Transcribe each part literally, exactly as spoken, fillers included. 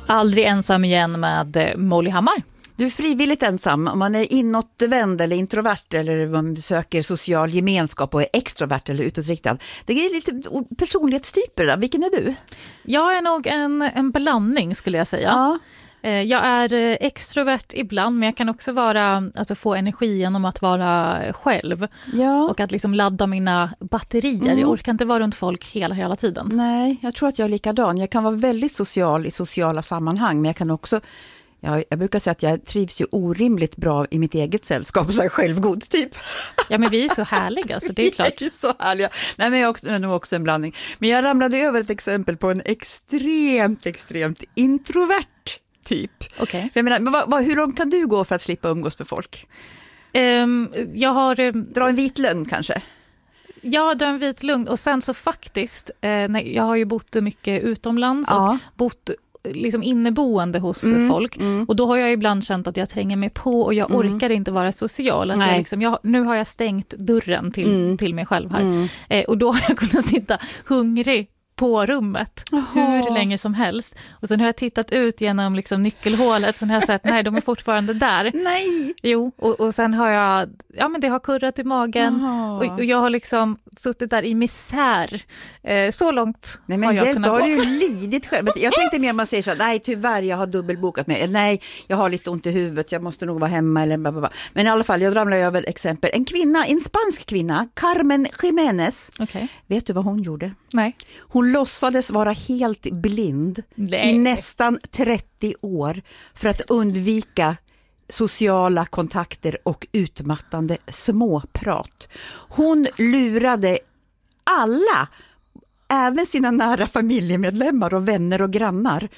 Aldrig ensam igen med Molly Hammar. Du är frivilligt ensam om man är inåtvänd eller introvert eller man söker social gemenskap och är extrovert eller utåtriktad. Det är lite personlighetstyper där. Vilken är du? Jag är nog en, en blandning skulle jag säga. Ja. Jag är extrovert ibland, men jag kan också vara, alltså få energi genom att vara själv. Ja. Och att liksom ladda mina batterier. Mm. Jag orkar inte vara runt folk hela, hela tiden. Nej, jag tror att jag är likadan. Jag kan vara väldigt social i sociala sammanhang, men jag kan också... Ja, jag brukar säga att jag trivs ju orimligt bra i mitt eget sällskap, så här självgod typ. Ja, men vi är så härliga, så det är klart. Vi är så härliga. Nej, men jag är nog också en blandning. Men jag ramlade över ett exempel på en extremt, extremt introvert typ. Okej. Okay. Jag menar, men vad, vad, hur långt kan du gå för att slippa umgås med folk? Um, jag har... Um, Dra en vit lögn kanske? Jag drar en vit lögn och sen så faktiskt, eh, nej, jag har ju bott mycket utomlands ja. och bott liksom inneboende hos mm, folk mm. och då har jag ibland känt att jag tränger mig på och jag mm. orkar inte vara social. Att jag liksom, jag, nu har jag stängt dörren till, mm. till mig själv här mm. eh, och då har jag kunnat sitta hungrig på rummet Aha. hur länge som helst. Och sen har jag tittat ut genom liksom nyckelhålet, så har jag sett, nej, de är fortfarande där. Nej! Jo, och, och sen har jag, ja men det har kurrat i magen och, och jag har liksom suttit där i misär. Eh, så långt nej, men har jag hjälp, kunnat då gå. har du ju lidit själv. Jag tänkte mer man säger så, nej tyvärr jag har dubbelbokat mig. Nej, jag har lite ont i huvudet, jag måste nog vara hemma. Eller blablabla. Men i alla fall, jag ramlar över exempel. En kvinna, en spansk kvinna, Carmen Jiménez. Okay. Vet du vad hon gjorde? Nej. Hon låtsades vara helt blind Nej. i nästan trettio år för att undvika sociala kontakter och utmattande småprat. Hon lurade alla, även sina nära familjemedlemmar och vänner och grannar.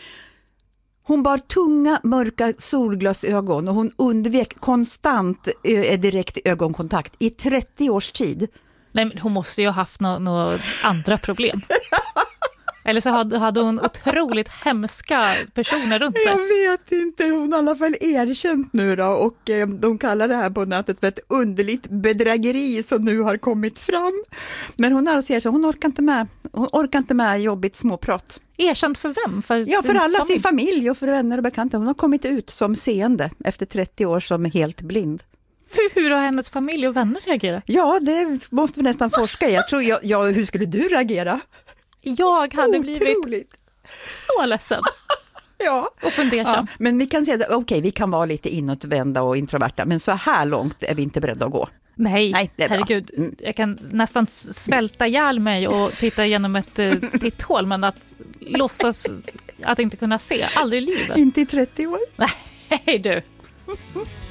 Hon bar tunga, mörka solglasögon och hon undvek konstant ö- direkt ögonkontakt i trettio års tid. Nej, men hon måste ju ha haft några nå andra problem. Eller så hade, hade hon otroligt hemska personer runt sig. Jag vet inte, hon har i alla fall erkänt nu då, och eh, de kallar det här på nätet för ett underligt bedrägeri som nu har kommit fram. Men hon har alltså erkänt, hon orkar inte med, hon orkar inte med jobbigt småprat. Erkänt för vem? För ja, för alla, familj. sin familj och för vänner och bekanta. Hon har kommit ut som seende efter trettio år som helt blind. Hur, hur har hennes familj och vänner reagerat? Ja, det måste vi nästan forska i. Jag tror, jag, ja, hur skulle du reagera? Jag hade Otroligt. blivit så ledsen. Ja. Och fundersam. Ja, men vi kan säga, okej, okay, vi kan vara lite inåtvända och introverta, men så här långt är vi inte beredda att gå. Nej, Nej, det är herregud. mm. Jag kan nästan svälta ihjäl mig och titta genom ett uh, titthål, men att låtsas att inte kunna se, aldrig i livet. Inte i trettio år. Nej, du.